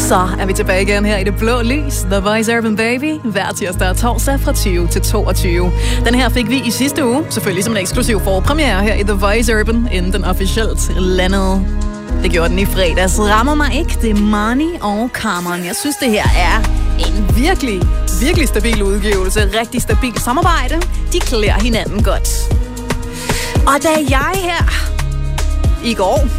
Så er vi tilbage igen her i det blå lys. The Voice Urban Baby. Hver tirsdag og torsdag fra 20 til 22. Den her fik vi i sidste uge. Selvfølgelig som en eksklusiv forpremiere her i The Voice Urban, inden den officielt landede. Det gjorde den i fredags. Rammer mig ikke. Det er Marnie og Cameron. Jeg synes, det her er en virkelig, virkelig stabil udgivelse. Rigtig stabil samarbejde. De klæder hinanden godt. Og da jeg her i går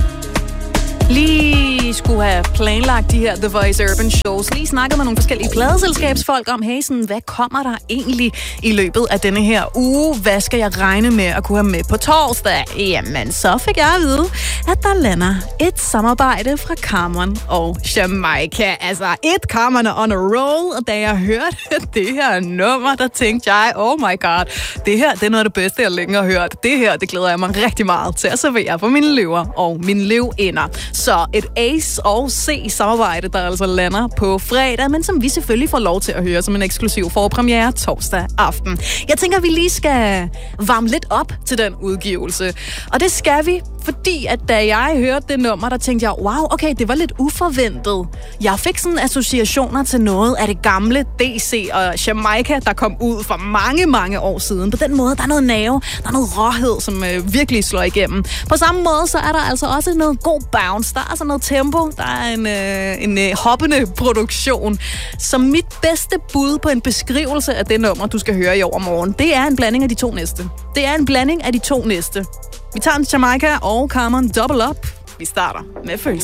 lige skulle have planlagt de her The Voice Urban shows, lige snakket med nogle forskellige pladeselskabsfolk om, hey, sådan, hvad kommer der egentlig i løbet af denne her uge? Hvad skal jeg regne med at kunne have med på torsdag? Jamen, så fik jeg at vide, at der lander et samarbejde fra Cameron og Jamaica. Altså, Cameron on a roll, og da jeg hørte det her nummer, der tænkte jeg, oh my god, det her, det er noget af det bedste, jeg længe har hørt. Det her, det glæder jeg mig rigtig meget til at servere for mine løver og mine løvinder. Så et Ace og C samarbejde, der altså lander på fredag, men som vi selvfølgelig får lov til at høre som en eksklusiv forpremiere torsdag aften. Jeg tænker, at vi lige skal varme lidt op til den udgivelse. Og det skal vi, fordi at da jeg hørte det nummer, der tænkte jeg, wow, okay, det var lidt uforventet. Jeg fik sådan associationer til noget af det gamle DC og Jamaica, der kom ud for mange, mange år siden. På den måde, der er noget nerve, der er noget råhed, som virkelig slår igennem. På samme måde, så er der altså også noget god bounce. Der er altså noget tempo. Der er en hoppende produktion. Så mit bedste bud på en beskrivelse af det nummer, du skal høre i overmorgen, det er en blanding af de to næste. Det er en blanding af de to næste. Vi tager en Jamaica og Cameron Double Up. Vi starter med følelser.